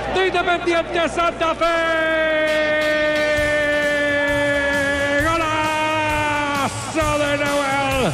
de Independiente Santa Fe. Golazo de Nahuel.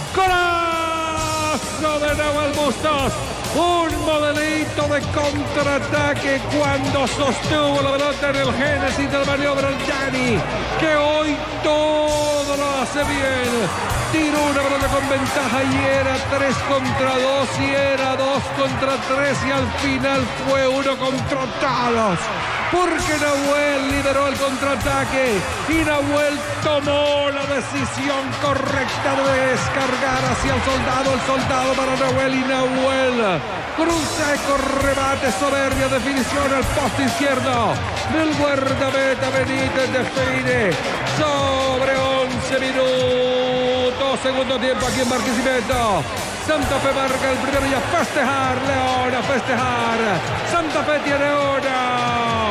Golazo de Nahuel Bustos. Un modelito de contraataque cuando sostuvo la pelota en el génesis de la maniobra el Gianni, que hoy todo lo hace bien. Tiró una pelota con ventaja y era 3 contra 2 y era 2 contra 3 y al final fue 1 contra todos. Porque Nahuel lideró el contraataque y Nahuel tomó la decisión correcta de descargar hacia el soldado para Nahuel y Nahuel con un seco rebate, soberbia definición al poste izquierdo del guardameta Benítez define sobre 11 minutos, segundo tiempo aquí en Barquisimeto. Santa Fe marca el primero y a festejar, León, a festejar. Santa Fe tiene una.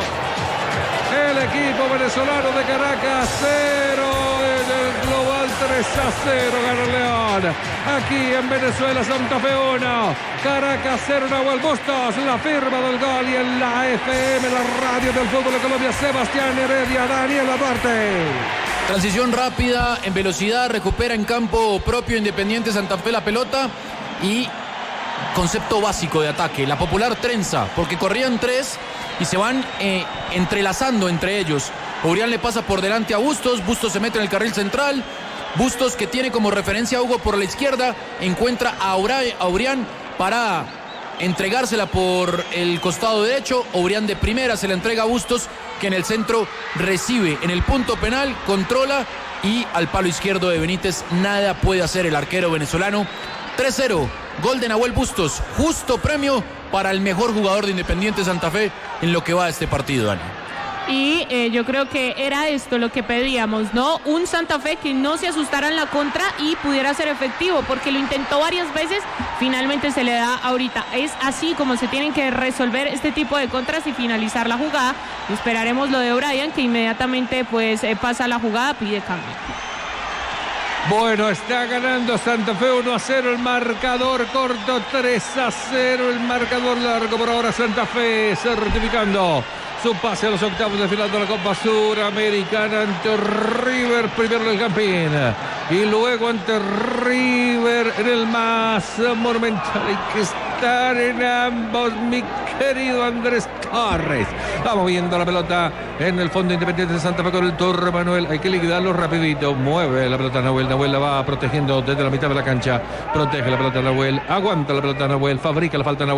El equipo venezolano de Caracas 0 en el global 3-0 gana León. Aquí en Venezuela Santa Fe 1, Caracas 0, Nahuel Bustos, la firma del gol y en la FM, la radio del fútbol de Colombia, Sebastián Heredia, Daniel Duarte. Transición rápida, en velocidad, recupera en campo propio Independiente Santa Fe la pelota y concepto básico de ataque, la popular trenza, porque corrían 3 y se van entrelazando entre ellos. Obrián le pasa por delante a Bustos, Bustos se mete en el carril central, Bustos que tiene como referencia a Hugo por la izquierda, encuentra a Obrián para entregársela por el costado derecho, Obrián de primera se la entrega a Bustos, que en el centro recibe en el punto penal, controla y al palo izquierdo de Benítez nada puede hacer el arquero venezolano. 3-0, gol de Nahuel Bustos, justo premio para el mejor jugador de Independiente Santa Fe en lo que va de este partido, Dani. Y yo creo que era esto lo que pedíamos, ¿no? Un Santa Fe que no se asustara en la contra y pudiera ser efectivo, porque lo intentó varias veces, finalmente se le da ahorita. Es así como se tienen que resolver este tipo de contras y finalizar la jugada. Esperaremos lo de O'Brien, que inmediatamente pues pasa la jugada, pide cambio. Bueno, está ganando Santa Fe 1-0, el marcador corto 3-0, el marcador largo por ahora Santa Fe certificando su pase a los octavos de final de la Copa Suramericana ante River, primero en el Campín y luego ante River en el más monumental. Hay que estar en ambos, mi querido Andrés Torres. Vamos viendo la pelota en el fondo Independiente de Santa Fe con el Torre Manuel. Hay que liquidarlo rapidito. Mueve la pelota Nahuel. Nahuel la va protegiendo desde la mitad de la cancha. Protege la pelota Nahuel. Aguanta la pelota Nahuel. Fabrica la falta Nahuel.